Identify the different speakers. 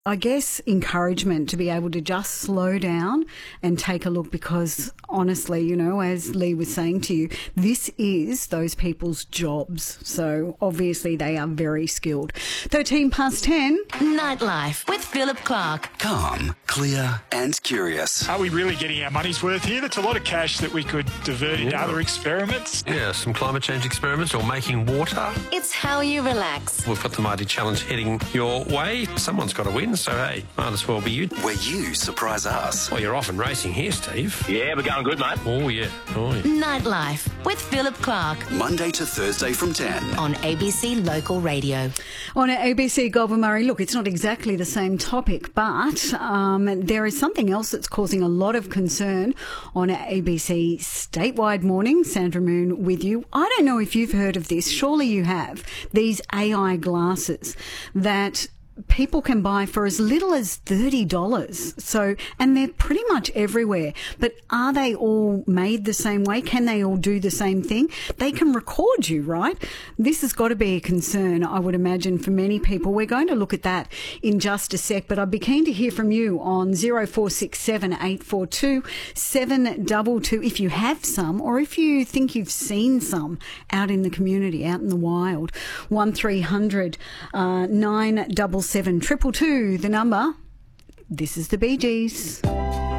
Speaker 1: I guess, encouragement to be able to just slow down and take a look because, honestly, you know, as Lee was saying to you, this is those people's jobs. So, obviously, they are very skilled. 13 past 10.
Speaker 2: Nightlife with Philip Clark.
Speaker 3: Calm, clear and curious.
Speaker 4: Are we really getting our money's worth here? That's a lot of cash that we could divert into other experiments.
Speaker 5: Yeah, some climate change experiments or making water.
Speaker 2: It's how you relax.
Speaker 5: We've got the Mighty Challenge heading your way. Someone's got to win, so hey, might as well be you.
Speaker 3: Where you surprise us.
Speaker 5: Well, you're often racing here, Steve.
Speaker 6: Yeah, we're going good, mate.
Speaker 5: Oh, yeah. Oh, yeah.
Speaker 2: Nightlife with Philip Clark.
Speaker 3: Monday to Thursday from 10.
Speaker 2: On ABC Local Radio.
Speaker 1: On ABC Goulburn Murray, look, it's not exactly the same topic, but there is something else that's causing a lot of concern on ABC Statewide Morning. Sandra Moon with you. I don't know if you've heard of this. Surely you have. These AI glasses that people can buy for as little as $30. So, and they're pretty much everywhere. But are they all made the same way? Can they all do the same thing? They can record you, right? This has got to be a concern, I would imagine, for many people. We're going to look at that in just a sec, but I'd be keen to hear from you on 0467 842 722 if you have some or if you think you've seen some out in the community, out in the wild. 1300 977 222, the number. This is the Bee Gees.